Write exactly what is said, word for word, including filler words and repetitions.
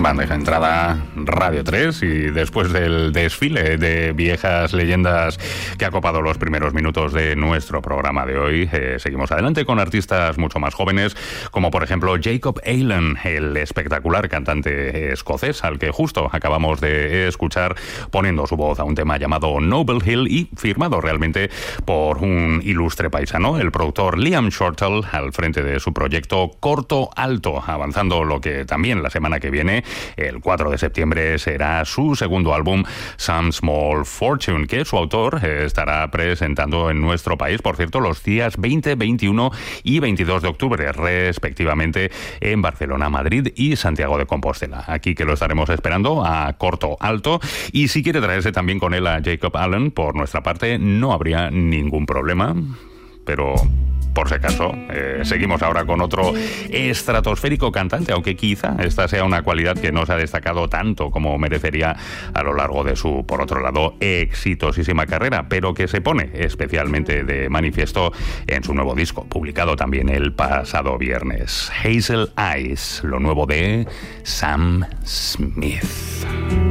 Bandeja entrada Radio tres, y después del desfile de viejas leyendas que ha copado los primeros minutos de nuestro programa de hoy, eh, seguimos adelante con artistas mucho más jóvenes, como por ejemplo Jacob Aylan, el espectacular cantante escocés al que justo acabamos de escuchar poniendo su voz a un tema llamado Noble Hill, y firmado realmente por un ilustre paisano, el productor Liam Shortall, al frente de su proyecto Corto Alto, avanzando lo que también la semana que viene, el cuatro de septiembre, será su segundo álbum, Some Small Fortune, que su autor estará presentando en nuestro país, por cierto, los días veinte, veintiuno y veintidós de octubre, respectivamente, en Barcelona, Madrid y Santiago de Compostela. Aquí que lo estaremos esperando a Corto Alto, y si quiere traerse también con él a Jacob Aylan, por nuestra parte no habría ningún problema, pero por si acaso, eh, seguimos ahora con otro estratosférico cantante, aunque quizá esta sea una cualidad que no se ha destacado tanto como merecería a lo largo de su, por otro lado, exitosísima carrera, pero que se pone especialmente de manifiesto en su nuevo disco, publicado también el pasado viernes. Hazel Eyes, lo nuevo de Sam Smith.